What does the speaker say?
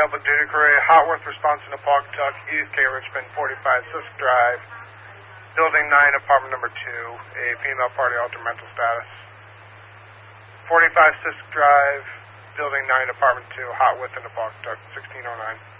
Public Duty Crew, Hotworth response in Pawtuck, East K. Richmond, 45 Sisk Drive, Building 9, Apartment number 2, a female party altered mental status. 45 Sisk Drive, Building 9, Apartment 2, Hotworth in Pawtuck, 1609.